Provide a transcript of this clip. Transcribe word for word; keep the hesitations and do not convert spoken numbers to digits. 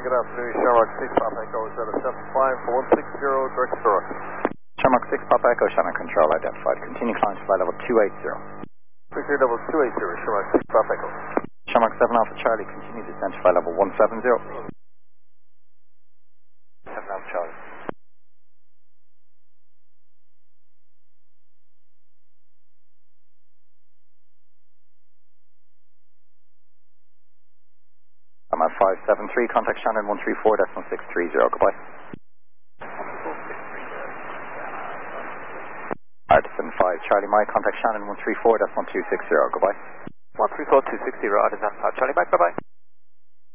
good afternoon. Shamrock six, Papa Echo, zero seven five four one six zero, direct to Rock. Shamrock six, Papa Echo, Shannon Control identified. Continue climb to flight level two eight zero. Three clear level two eight zero, Shamrock six, Papa Echo. Shamrock seven Alpha Charlie, continue descent to flight level one seven zero. seven Alpha Charlie. I'm at five seven three, contact Shannon one three four decimal six three zero, goodbye. Artisan five, Charlie Mike, contact Shannon one three four decimal two six zero, goodbye. one three four two six zero, Artisan five, Charlie Mike, bye bye.